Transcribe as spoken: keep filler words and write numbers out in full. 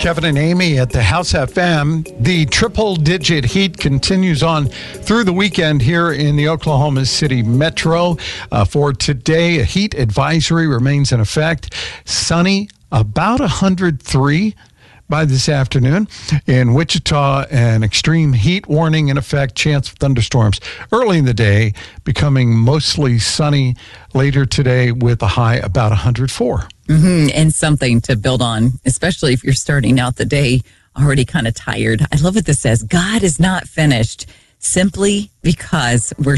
Kevin and Amy at the House F M. The triple-digit heat continues on through the weekend here in the Oklahoma City metro. Uh, for today, a heat advisory remains in effect. Sunny, about one hundred three by this afternoon. In Wichita, an extreme heat warning in effect, chance of thunderstorms early in the day, becoming mostly sunny later today with a high about one hundred four. Mm-hmm. And something to build on, especially if you're starting out the day already kind of tired. I love what this says. God is not finished simply because we're